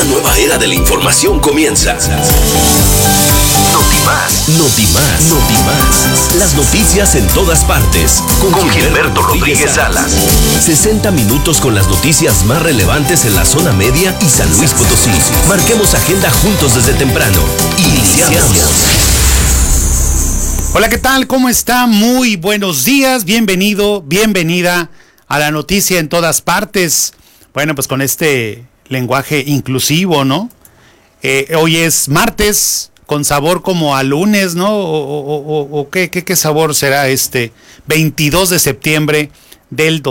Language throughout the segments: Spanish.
Una nueva era de la información comienza. Notimás. Las noticias en todas partes. Con Gilberto Rodríguez Salas. 60 minutos con las noticias más relevantes en la zona media y San Luis Potosí. Marquemos agenda juntos desde temprano. Iniciamos. Hola, ¿qué tal? ¿Cómo está? Muy buenos días. Bienvenido, bienvenida a la noticia en todas partes. Bueno, pues con este lenguaje inclusivo, ¿no? Hoy es martes, con sabor como a lunes, ¿no? ¿O qué sabor será este? 22 de septiembre del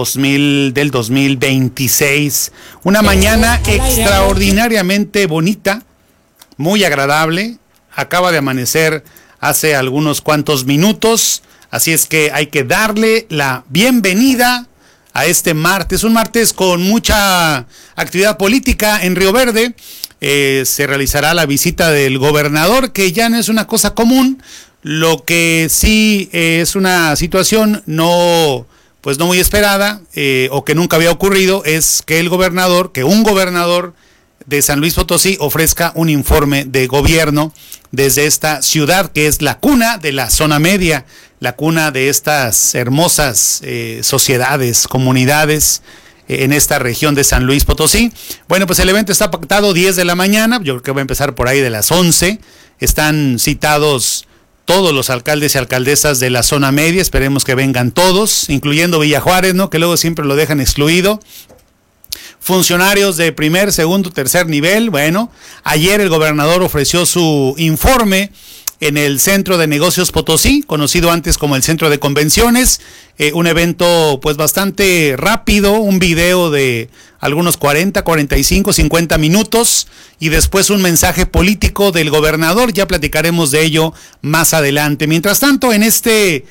2026. Una mañana extraordinariamente bonita, muy agradable. Acaba de amanecer hace algunos cuantos minutos, así es que hay que darle la bienvenida a este martes, un martes con mucha actividad política en Río Verde. Se realizará la visita del gobernador, que ya no es una cosa común. Lo que sí es una situación no muy esperada, o que nunca había ocurrido, es que un gobernador de San Luis Potosí ofrezca un informe de gobierno desde esta ciudad, que es la cuna de la zona media, la cuna de estas hermosas sociedades, comunidades en esta región de San Luis Potosí. Bueno, pues el evento está pactado 10 de la mañana, yo creo que va a empezar por ahí de las 11. Están citados todos los alcaldes y alcaldesas de la zona media, esperemos que vengan todos, incluyendo Villa Juárez, ¿no? Que luego siempre lo dejan excluido. Funcionarios de primer, segundo, tercer nivel. Bueno, ayer el gobernador ofreció su informe en el Centro de Negocios Potosí, conocido antes como el Centro de Convenciones, un evento pues bastante rápido, un video de algunos 40, 45, 50 minutos y después un mensaje político del gobernador, ya platicaremos de ello más adelante. Mientras tanto, en este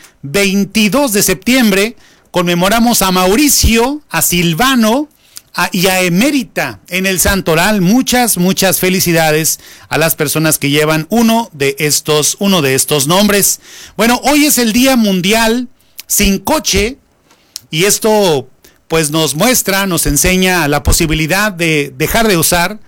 22 de septiembre conmemoramos a Mauricio, a Silvano y a Emérita en el Santoral. Muchas felicidades a las personas que llevan uno de estos nombres. Bueno, hoy es el Día Mundial Sin Coche y esto pues nos enseña la posibilidad de dejar de usar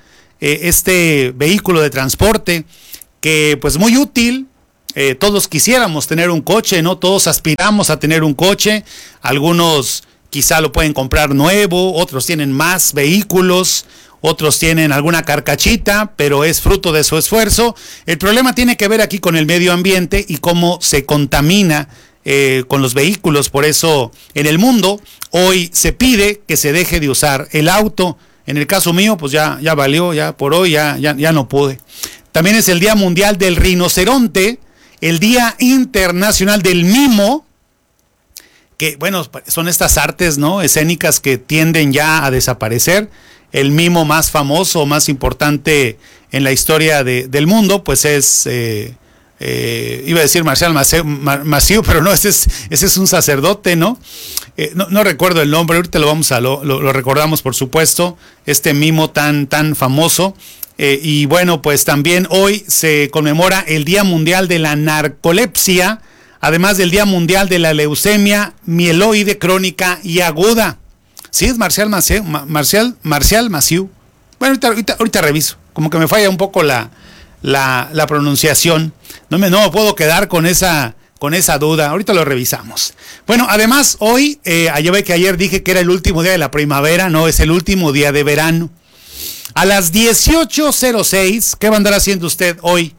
este vehículo de transporte que pues muy útil. Todos quisiéramos tener un coche, ¿no? Todos aspiramos a tener un coche. Algunos quizá lo pueden comprar nuevo, otros tienen más vehículos, otros tienen alguna carcachita, pero es fruto de su esfuerzo. El problema tiene que ver aquí con el medio ambiente y cómo se contamina con los vehículos. Por eso en el mundo hoy se pide que se deje de usar el auto. En el caso mío, pues ya valió, ya por hoy ya no pude. También es el Día Mundial del Rinoceronte, el Día Internacional del Mimo, que bueno, son estas artes, ¿no?, escénicas que tienden ya a desaparecer. El mimo más famoso, más importante en la historia del mundo, pues es, iba a decir Marcial Maciú, pero no, ese es un sacerdote, ¿no? No recuerdo el nombre, ahorita lo recordamos, por supuesto, este mimo tan famoso. Y bueno, pues también hoy se conmemora el Día Mundial de la Narcolepsia, además del Día Mundial de la Leucemia Mieloide Crónica y Aguda. Sí, es Marcial Maciú. Bueno, ahorita reviso. Como que me falla un poco la pronunciación. No me puedo quedar con esa duda. Ahorita lo revisamos. Bueno, además hoy, ayer dije que era el último día de la primavera. No, es el último día de verano. A las 18:06, ¿qué va a andar haciendo usted hoy?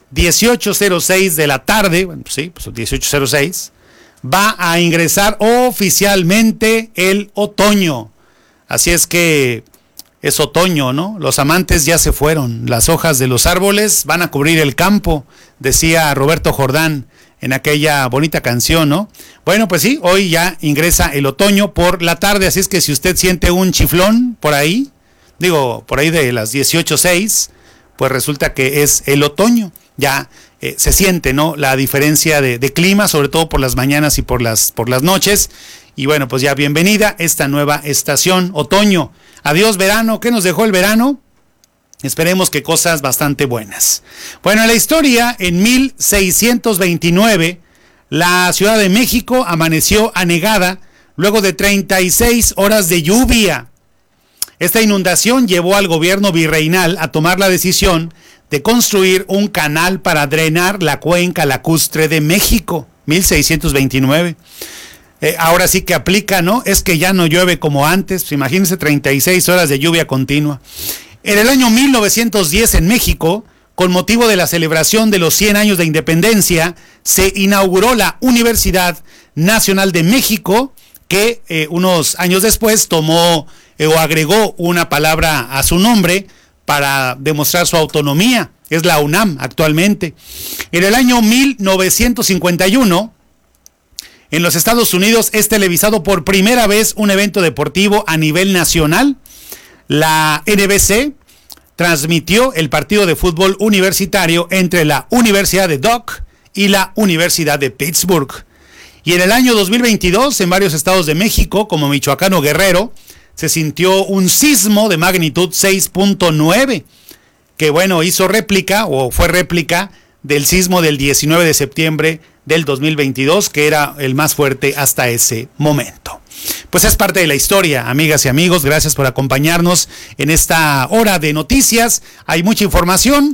18:06 de la tarde, bueno, sí, pues 18:06, va a ingresar oficialmente el otoño. Así es que es otoño, ¿no? Los amantes ya se fueron, las hojas de los árboles van a cubrir el campo, decía Roberto Jordán en aquella bonita canción, ¿no? Bueno, pues sí, hoy ya ingresa el otoño por la tarde, así es que si usted siente un chiflón por ahí de las 18:06, pues resulta que es el otoño. Ya se siente, ¿no?, la diferencia de clima, sobre todo por las mañanas y por las noches. Y bueno, pues ya bienvenida esta nueva estación, otoño. Adiós verano. ¿Qué nos dejó el verano? Esperemos que cosas bastante buenas. Bueno, en la historia, en 1629, la Ciudad de México amaneció anegada luego de 36 horas de lluvia. Esta inundación llevó al gobierno virreinal a tomar la decisión de construir un canal para drenar la cuenca lacustre de México, 1629. Ahora sí que aplica, ¿no? Es que ya no llueve como antes, pues imagínense 36 horas de lluvia continua. En el año 1910 en México, con motivo de la celebración de los 100 años de independencia, se inauguró la Universidad Nacional de México, que unos años después tomó o agregó una palabra a su nombre para demostrar su autonomía. Es la UNAM actualmente. En el año 1951, en los Estados Unidos es televisado por primera vez un evento deportivo a nivel nacional. La NBC transmitió el partido de fútbol universitario entre la Universidad de Duke y la Universidad de Pittsburgh. Y en el año 2022, en varios estados de México, como Michoacán o Guerrero, se sintió un sismo de magnitud 6.9, que bueno, hizo réplica o fue réplica del sismo del 19 de septiembre del 2022, que era el más fuerte hasta ese momento. Pues es parte de la historia, amigas y amigos. Gracias por acompañarnos en esta hora de noticias. Hay mucha información.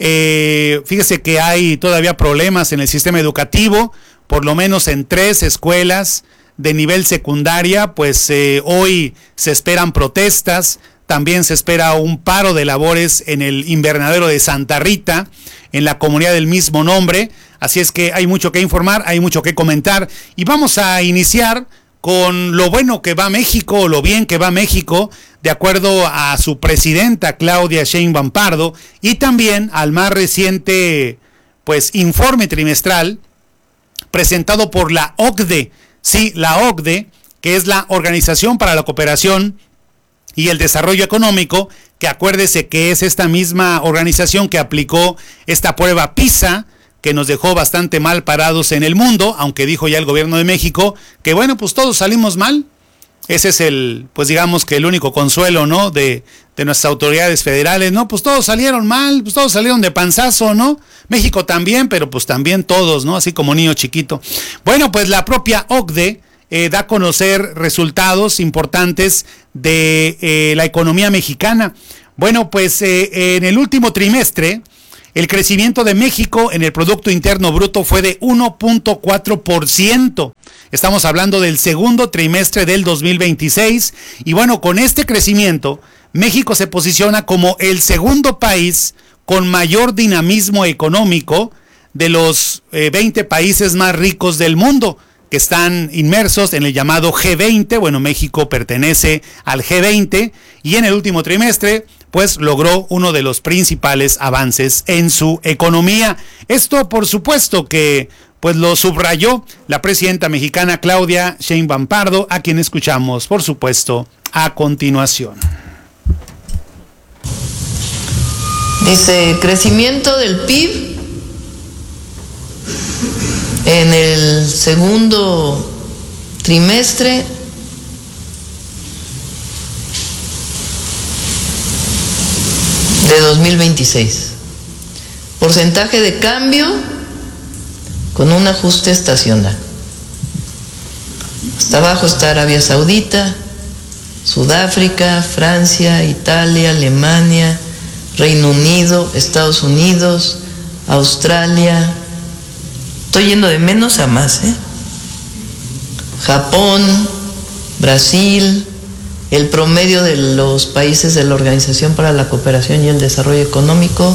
Fíjese que hay todavía problemas en el sistema educativo, por lo menos en 3 escuelas de nivel secundaria. Pues hoy se esperan protestas. También se espera un paro de labores en el invernadero de Santa Rita, en la comunidad del mismo nombre. Así es que hay mucho que informar, hay mucho que comentar. Y vamos a iniciar con lo bueno que va México, o lo bien que va México, de acuerdo a su presidenta Claudia Sheinbaum Pardo, y también al más reciente pues informe trimestral presentado por la OCDE. Sí, la OCDE, que es la Organización para la Cooperación y el Desarrollo Económico, que acuérdese que es esta misma organización que aplicó esta prueba PISA, que nos dejó bastante mal parados en el mundo, aunque dijo ya el gobierno de México que bueno, pues todos salimos mal. Ese es pues digamos que el único consuelo, ¿no? De nuestras autoridades federales, ¿no? Pues todos salieron mal, pues todos salieron de panzazo, ¿no? México también, pero pues también todos, ¿no? Así como niño chiquito. Bueno, pues la propia OCDE da a conocer resultados importantes de la economía mexicana. Bueno, pues en el último trimestre, el crecimiento de México en el Producto Interno Bruto fue de 1.4%. Estamos hablando del segundo trimestre del 2026. Y bueno, con este crecimiento, México se posiciona como el segundo país con mayor dinamismo económico de los 20 países más ricos del mundo, que están inmersos en el llamado G20. Bueno, México pertenece al G20 y en el último trimestre pues logró uno de los principales avances en su economía. Esto, por supuesto, que pues lo subrayó la presidenta mexicana Claudia Sheinbaum Pardo, a quien escuchamos, por supuesto, a continuación. Dice, crecimiento del PIB en el segundo trimestre de 2026. Porcentaje de cambio con un ajuste estacional. Hasta abajo está Arabia Saudita, Sudáfrica, Francia, Italia, Alemania, Reino Unido, Estados Unidos, Australia. Estoy yendo de menos a más, Japón, Brasil. El promedio de los países de la Organización para la Cooperación y el Desarrollo Económico,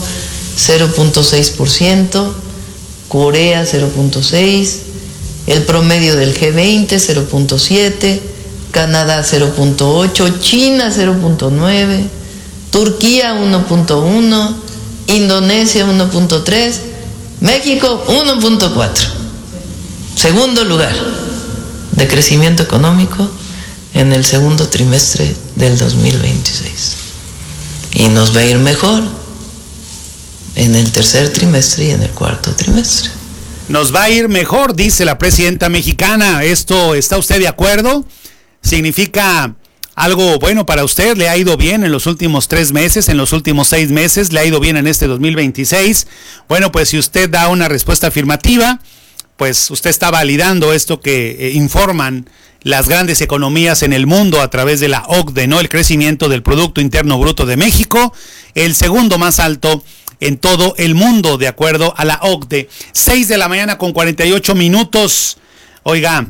0.6%, Corea 0.6%, el promedio del G20 0.7%, Canadá 0.8%, China 0.9%, Turquía 1.1%, Indonesia 1.3%, México 1.4%. Segundo lugar de crecimiento económico en el segundo trimestre del 2026. Y nos va a ir mejor en el tercer trimestre y en el cuarto trimestre. Nos va a ir mejor, dice la presidenta mexicana. ¿Esto está usted de acuerdo? ¿Significa algo bueno para usted? ¿Le ha ido bien en los últimos 3 meses, en los últimos 6 meses? ¿Le ha ido bien en este 2026? Bueno, pues si usted da una respuesta afirmativa, pues usted está validando esto que informan las grandes economías en el mundo a través de la OCDE, ¿no? El crecimiento del Producto Interno Bruto de México, el segundo más alto en todo el mundo, de acuerdo a la OCDE. 6 de la mañana con 48 minutos. Oiga,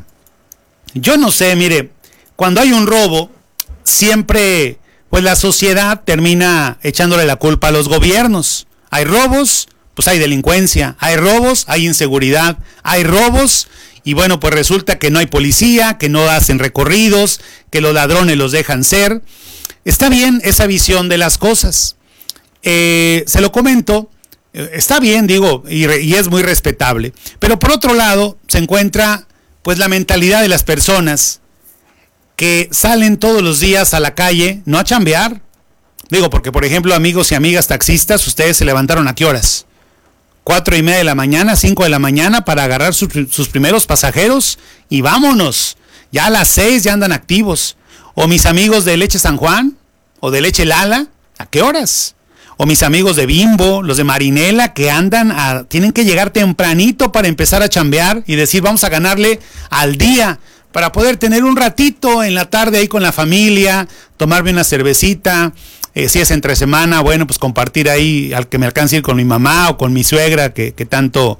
yo no sé, mire, cuando hay un robo, siempre, pues la sociedad termina echándole la culpa a los gobiernos. Hay robos, pues hay delincuencia. Hay robos, hay inseguridad. Hay robos, y bueno, pues resulta que no hay policía, que no hacen recorridos, que los ladrones los dejan ser. Está bien esa visión de las cosas. Se lo comento, está bien, digo, y es muy respetable. Pero por otro lado, se encuentra pues la mentalidad de las personas que salen todos los días a la calle, no a chambear. Digo, porque por ejemplo, amigos y amigas taxistas, ustedes se levantaron ¿a qué horas? 4:30 de la mañana, 5 de la mañana para agarrar sus primeros pasajeros y vámonos. Ya a las 6 ya andan activos. O mis amigos de Leche San Juan o de Leche Lala, ¿a qué horas? O mis amigos de Bimbo, los de Marinela, que tienen que llegar tempranito para empezar a chambear y decir vamos a ganarle al día, para poder tener un ratito en la tarde ahí con la familia, tomarme una cervecita, si es entre semana, bueno, pues compartir ahí, al que me alcance a ir con mi mamá o con mi suegra, que tanto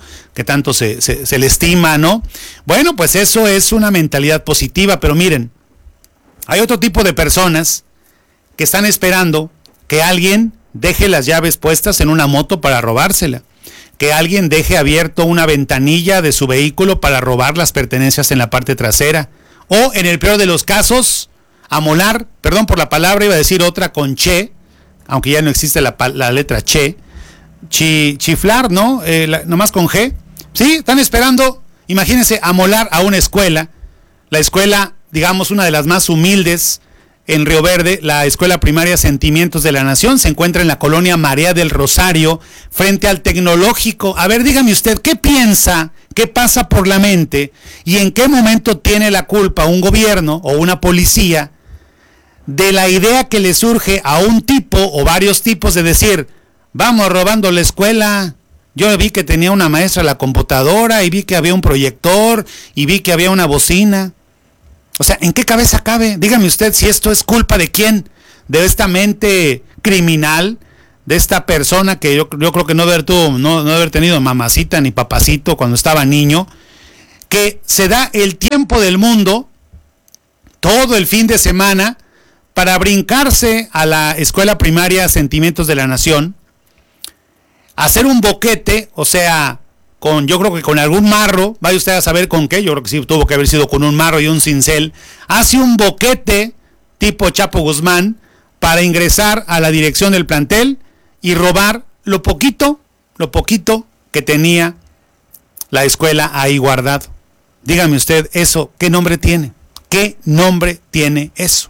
se le estima, ¿no? Bueno, pues eso es una mentalidad positiva, pero miren, hay otro tipo de personas que están esperando que alguien deje las llaves puestas en una moto para robársela, que alguien deje abierto una ventanilla de su vehículo para robar las pertenencias en la parte trasera, o en el peor de los casos, amolar, perdón por la palabra, iba a decir otra con che, aunque ya no existe la letra che, chiflar, ¿no? Nomás con G. Sí, están esperando, imagínense, amolar a una escuela, la escuela, digamos, una de las más humildes en Río Verde, la Escuela Primaria Sentimientos de la Nación, se encuentra en la colonia María del Rosario, frente al Tecnológico. A ver, dígame usted, ¿qué piensa, qué pasa por la mente y en qué momento tiene la culpa un gobierno o una policía de la idea que le surge a un tipo o varios tipos de decir, vamos robando la escuela? Yo vi que tenía una maestra en la computadora y vi que había un proyector y vi que había una bocina. O sea, ¿en qué cabeza cabe? Dígame usted si esto es culpa de quién, de esta mente criminal, de esta persona que yo creo que no haber tenido mamacita ni papacito cuando estaba niño, que se da el tiempo del mundo, todo el fin de semana, para brincarse a la Escuela Primaria Sentimientos de la Nación, hacer un boquete, o sea, yo creo que con algún marro, vaya usted a saber con qué, yo creo que sí tuvo que haber sido con un marro y un cincel, hace un boquete tipo Chapo Guzmán para ingresar a la dirección del plantel y robar lo poquito que tenía la escuela ahí guardado. Dígame usted eso, ¿qué nombre tiene? ¿Qué nombre tiene eso?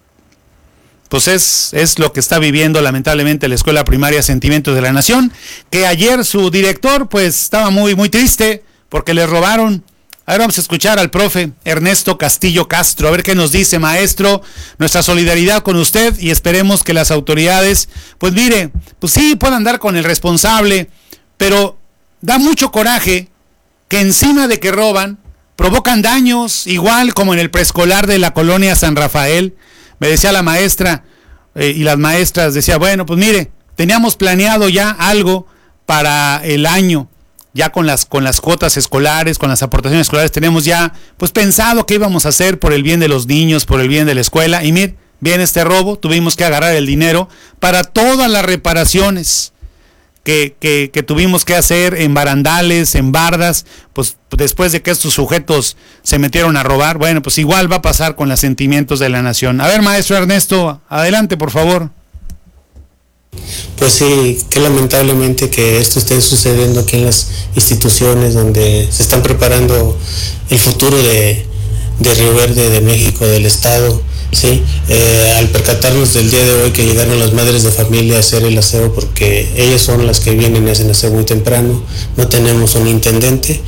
Pues es lo que está viviendo lamentablemente la Escuela Primaria Sentimientos de la Nación, que ayer su director pues estaba muy triste porque le robaron. Ahora vamos a escuchar al profe Ernesto Castillo Castro, a ver qué nos dice. Maestro, nuestra solidaridad con usted y esperemos que las autoridades, pues mire, pues sí puedan dar con el responsable, pero da mucho coraje que encima de que roban, provocan daños, igual como en el preescolar de la colonia San Rafael. Me decía la maestra y las maestras, decía, bueno, pues mire, teníamos planeado ya algo para el año, ya con las cuotas escolares, con las aportaciones escolares, tenemos ya pues pensado qué íbamos a hacer por el bien de los niños, por el bien de la escuela, y mire, viene este robo, tuvimos que agarrar el dinero para todas las reparaciones que tuvimos que hacer en barandales, en bardas, pues después de que estos sujetos se metieron a robar. Bueno, pues igual va a pasar con los Sentimientos de la Nación. A ver, maestro Ernesto, adelante, por favor. Pues sí, qué lamentablemente que esto esté sucediendo aquí en las instituciones donde se están preparando el futuro de Río Verde, de México, del Estado. Sí, al percatarnos del día de hoy que llegaron las madres de familia a hacer el aseo, porque ellas son las que vienen y hacen aseo muy temprano, no tenemos un intendente,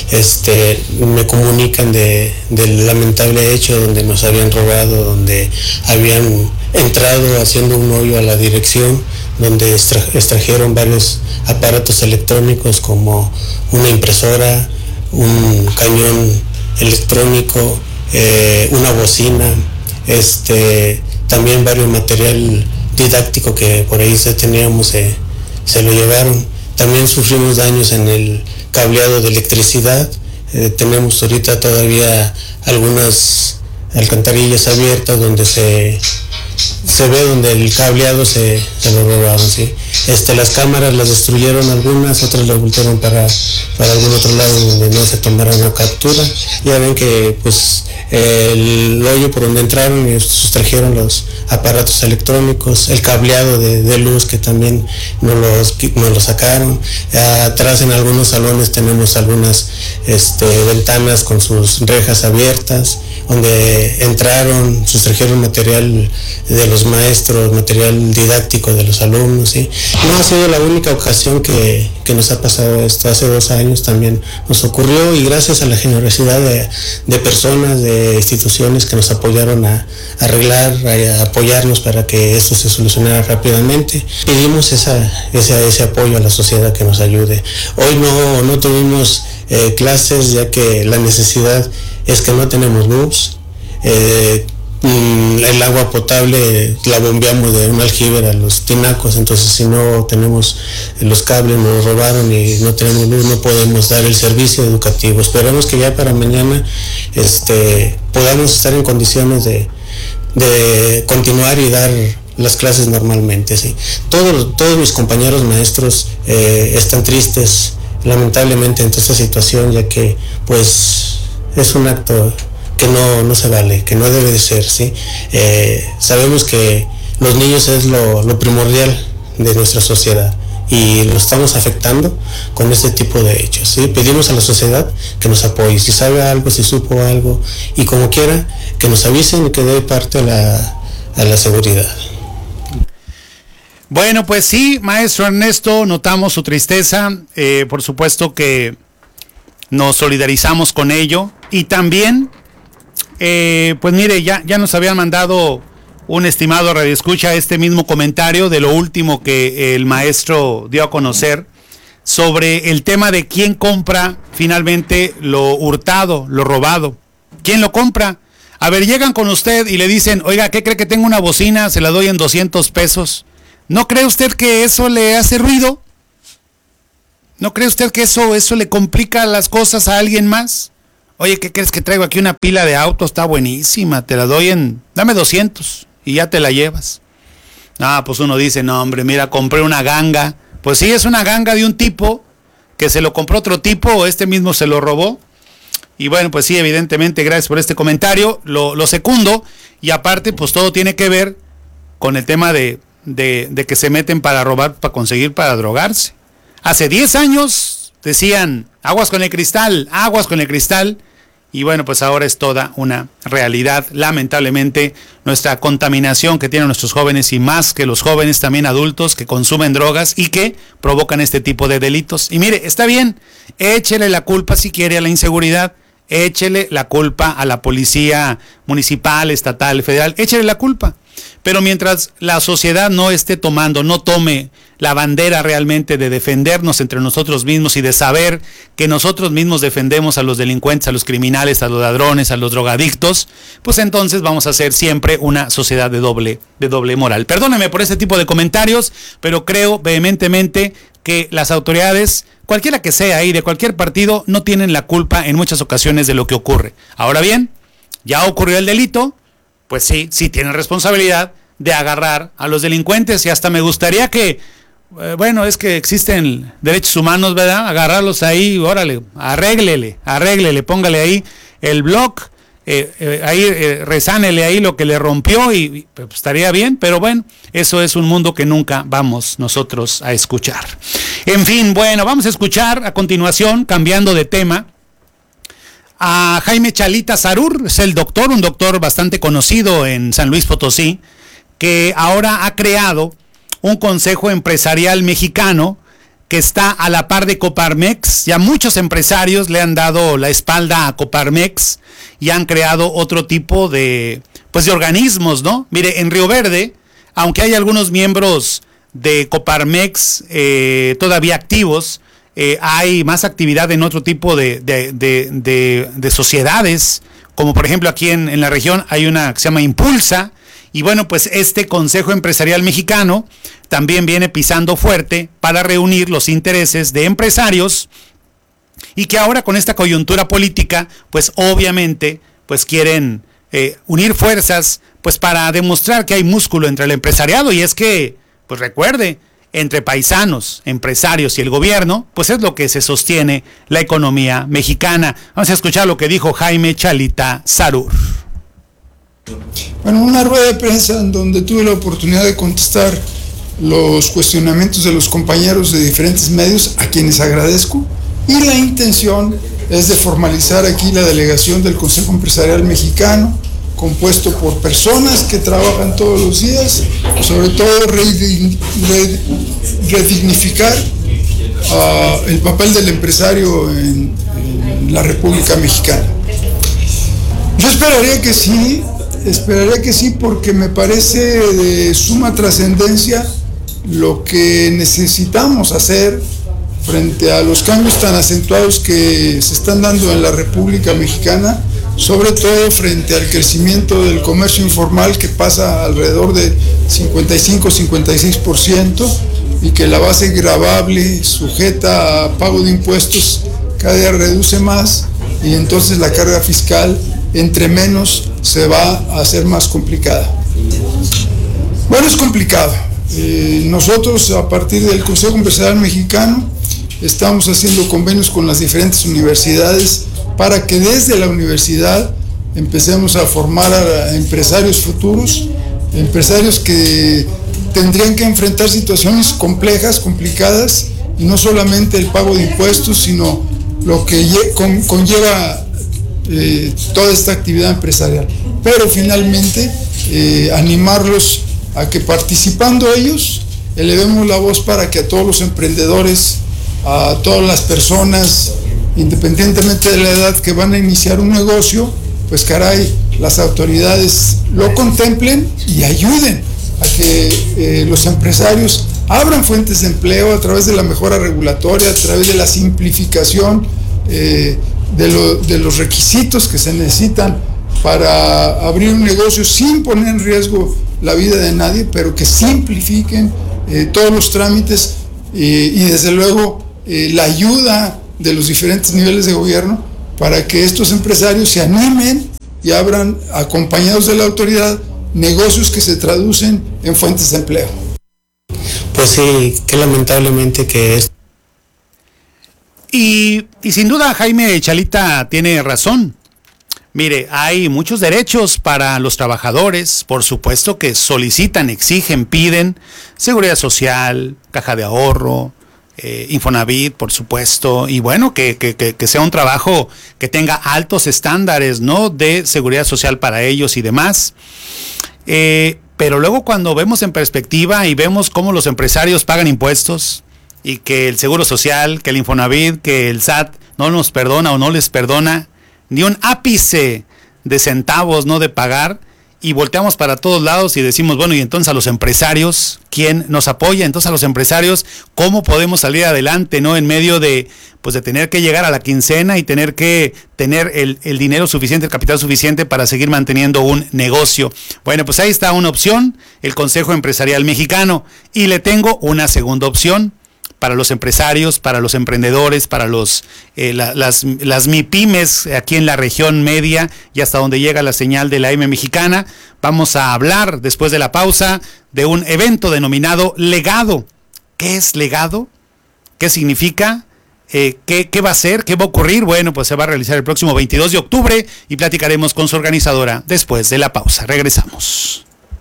me comunican del lamentable hecho donde nos habían robado, donde habían entrado haciendo un hoyo a la dirección, donde extrajeron varios aparatos electrónicos como una impresora, un cañón electrónico, una bocina, también varios material didáctico que por ahí teníamos, se lo llevaron. También sufrimos daños en el cableado de electricidad. Tenemos ahorita todavía algunas alcantarillas abiertas donde se ve donde el cableado se lo robaron, ¿sí? Las cámaras las destruyeron algunas, otras las voltearon para algún otro lado donde no se tomara una captura. Ya ven que pues el hoyo por donde entraron y sustrajeron los aparatos electrónicos, el cableado de luz que también no lo sacaron. Atrás en algunos salones tenemos algunas ventanas con sus rejas abiertas, donde entraron, sustrajeron material de los maestros, material didáctico de los alumnos, ¿sí? No ha sido la única ocasión que nos ha pasado esto. Hace 2 años también nos ocurrió, y gracias a la generosidad de personas, de instituciones que nos apoyaron a arreglar, a apoyarnos para que esto se solucionara rápidamente. Pedimos ese apoyo a la sociedad que nos ayude. Hoy no tuvimos clases, ya que la necesidad es que no tenemos luz. El agua potable la bombeamos de un aljibe a los tinacos, entonces si no tenemos los cables, nos robaron y no tenemos luz, no podemos dar el servicio educativo. Esperemos que ya para mañana podamos estar en condiciones de continuar y dar las clases normalmente, ¿sí? Todos mis compañeros maestros están tristes, lamentablemente, ante esta situación, ya que pues es un acto que no se vale, que no debe de ser, ¿sí? Sabemos que los niños es lo primordial de nuestra sociedad y lo estamos afectando con este tipo de hechos, ¿sí? Pedimos a la sociedad que nos apoye, si sabe algo, si supo algo, y como quiera, que nos avisen y que dé parte a la seguridad. Bueno, pues sí, maestro Ernesto, notamos su tristeza, por supuesto que nos solidarizamos con ello, y también pues mire, ya nos habían mandado un estimado radioescucha este mismo comentario de lo último que el maestro dio a conocer sobre el tema de quién compra finalmente lo hurtado, lo robado. ¿Quién lo compra? A ver, llegan con usted y le dicen, oiga, ¿qué cree que tengo una bocina? Se la doy en 200 pesos. ¿No cree usted que eso le hace ruido? ¿No cree usted que eso le complica las cosas a alguien más? Oye, ¿qué crees que traigo aquí? Una pila de autos, está buenísima, te la doy dame 200 y ya te la llevas. Pues uno dice, no hombre, mira, compré una ganga. Pues sí, es una ganga de un tipo que se lo compró otro tipo, o este mismo se lo robó. Y bueno, pues sí, evidentemente, gracias por este comentario, lo secundo, y aparte, pues todo tiene que ver con el tema de que se meten para robar, para conseguir, para drogarse. Hace 10 años decían, aguas con el cristal, y bueno, pues ahora es toda una realidad. Lamentablemente, nuestra contaminación que tienen nuestros jóvenes, y más que los jóvenes, también adultos que consumen drogas y que provocan este tipo de delitos. Y mire, está bien, échele la culpa si quiere a la inseguridad, échele la culpa a la policía municipal, estatal, federal, échele la culpa. Pero mientras la sociedad no tome la bandera realmente de defendernos entre nosotros mismos y de saber que nosotros mismos defendemos a los delincuentes, a los criminales, a los ladrones, a los drogadictos, pues entonces vamos a ser siempre una sociedad de doble moral. Perdóneme por este tipo de comentarios, pero creo vehementemente que las autoridades, cualquiera que sea y de cualquier partido, no tienen la culpa en muchas ocasiones de lo que ocurre. Ahora bien, ya ocurrió el delito, pues sí tienen responsabilidad de agarrar a los delincuentes, y hasta me gustaría que, bueno, es que existen derechos humanos, ¿verdad? Agarrarlos ahí, órale, arréglele, póngale ahí el blog, resánele ahí lo que le rompió y pues estaría bien, pero bueno, eso es un mundo que nunca vamos nosotros a escuchar. En fin, bueno, vamos a escuchar a continuación, cambiando de tema, a Jaime Chalita Sarur. Es un doctor bastante conocido en San Luis Potosí, que ahora ha creado un consejo empresarial mexicano que está a la par de Coparmex. Ya muchos empresarios le han dado la espalda a Coparmex y han creado otro tipo de organismos, ¿no? Mire, en Río Verde, aunque hay algunos miembros de Coparmex todavía activos, hay más actividad en otro tipo de sociedades, como por ejemplo aquí en la región hay una que se llama Impulsa, y bueno, pues este Consejo Empresarial Mexicano también viene pisando fuerte para reunir los intereses de empresarios, y que ahora con esta coyuntura política, pues obviamente, pues quieren unir fuerzas, pues para demostrar que hay músculo entre el empresariado. Y es que, pues recuerde, entre paisanos, empresarios y el gobierno, pues es lo que se sostiene la economía mexicana. Vamos a escuchar lo que dijo Jaime Chalita Sarur. Bueno, una rueda de prensa en donde tuve la oportunidad de contestar los cuestionamientos de los compañeros de diferentes medios, a quienes agradezco, y la intención es de formalizar aquí la delegación del Consejo Empresarial Mexicano, compuesto por personas que trabajan todos los días, sobre todo redignificar el papel del empresario en la República Mexicana. Yo esperaría que sí, porque me parece de suma trascendencia lo que necesitamos hacer frente a los cambios tan acentuados que se están dando en la República Mexicana, sobre todo frente al crecimiento del comercio informal, que pasa alrededor de 55-56%, y que la base gravable sujeta a pago de impuestos cada día reduce más, y entonces la carga fiscal, entre menos, se va a hacer más complicada. Bueno, es complicado. Nosotros, a partir del Consejo Empresarial Mexicano, estamos haciendo convenios con las diferentes universidades para que desde la universidad empecemos a formar a empresarios futuros, empresarios que tendrían que enfrentar situaciones complejas, complicadas, y no solamente el pago de impuestos, sino lo que conlleva toda esta actividad empresarial. Pero finalmente animarlos a que, participando ellos, elevemos la voz para que a todos los emprendedores, a todas las personas, independientemente de la edad, que van a iniciar un negocio, pues caray, las autoridades lo contemplen y ayuden a que los empresarios abran fuentes de empleo a través de la mejora regulatoria, a través de la simplificación de los requisitos que se necesitan para abrir un negocio sin poner en riesgo la vida de nadie, pero que simplifiquen todos los trámites y desde luego la ayuda de los diferentes niveles de gobierno para que estos empresarios se animen y abran, acompañados de la autoridad, negocios que se traducen en fuentes de empleo. Pues sí, que lamentablemente que es. Y sin duda Jaime Chalita tiene razón. Mire, hay muchos derechos para los trabajadores, por supuesto que solicitan, exigen, piden seguridad social, caja de ahorro, Infonavit, por supuesto, y bueno, que sea un trabajo que tenga altos estándares, ¿no?, de seguridad social para ellos y demás. Pero luego cuando vemos en perspectiva y vemos cómo los empresarios pagan impuestos y que el Seguro Social, que el Infonavit, que el SAT no nos perdona o no les perdona ni un ápice de centavos, ¿no?, de pagar, y volteamos para todos lados y decimos, bueno, y entonces a los empresarios, ¿quién nos apoya? Entonces a los empresarios, ¿cómo podemos salir adelante, ¿no?, en medio de, pues, de tener que llegar a la quincena y tener que tener el dinero suficiente, el capital suficiente para seguir manteniendo un negocio? Bueno, pues ahí está una opción, el Consejo Empresarial Mexicano, y le tengo una segunda opción para los empresarios, para los emprendedores, para las MIPYMES aquí en la región media y hasta donde llega la señal de la M mexicana. Vamos a hablar después de la pausa de un evento denominado Legado. ¿Qué es Legado? ¿Qué significa? ¿Qué va a ser? ¿Qué va a ocurrir? Bueno, pues se va a realizar el próximo 22 de octubre y platicaremos con su organizadora después de la pausa. Regresamos.